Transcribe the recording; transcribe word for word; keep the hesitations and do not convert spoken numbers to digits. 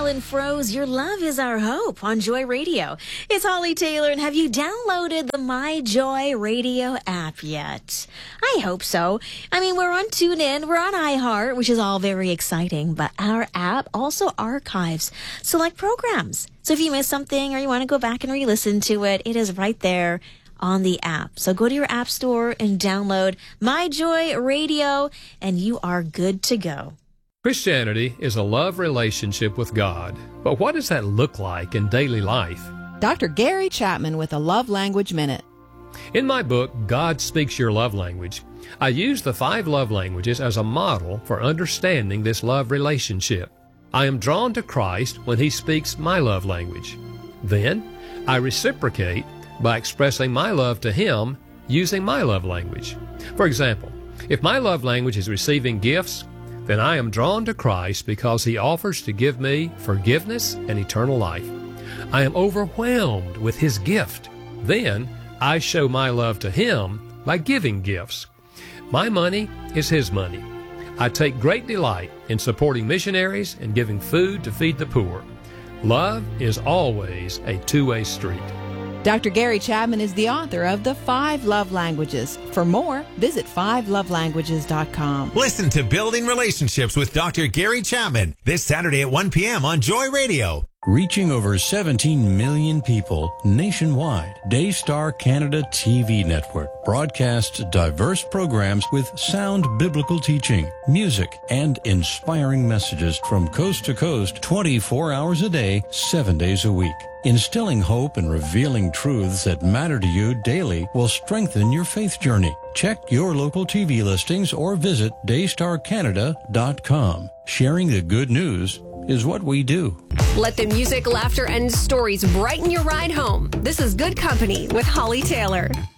Alan Froese, Your Love is Our Hope on Joy Radio. It's Holly Taylor, and have you downloaded the My Joy Radio app yet? I hope so. I mean, we're on TuneIn, we're on iHeart, which is all very exciting, but our app also archives select programs. So if you missed something or you want to go back and re-listen to it, it is right there on the app. So go to your app store and download My Joy Radio, and you are good to go. Christianity is a love relationship with God. But what does that look like in daily life? Doctor Gary Chapman with a Love Language Minute. In my book, God Speaks Your Love Language, I use the five love languages as a model for understanding this love relationship. I am drawn to Christ when He speaks my love language. Then, I reciprocate by expressing my love to Him using my love language. For example, if my love language is receiving gifts, then I am drawn to Christ because He offers to give me forgiveness and eternal life. I am overwhelmed with His gift. Then I show my love to Him by giving gifts. My money is His money. I take great delight in supporting missionaries and giving food to feed the poor. Love is always a two-way street. Doctor Gary Chapman is the author of The Five Love Languages. For more, visit five love languages dot com. Listen to Building Relationships with Doctor Gary Chapman this Saturday at one p.m. on Joy Radio. Reaching over seventeen million people nationwide, Daystar Canada T V Network broadcasts diverse programs with sound biblical teaching, music, and inspiring messages from coast to coast twenty-four hours a day, seven days a week. Instilling hope and revealing truths that matter to you daily will strengthen your faith journey. Check your local T V listings or visit daystar canada dot com. Sharing the good news is what we do. Let the music, laughter, and stories brighten your ride home. This is Good Company with Holly Taylor.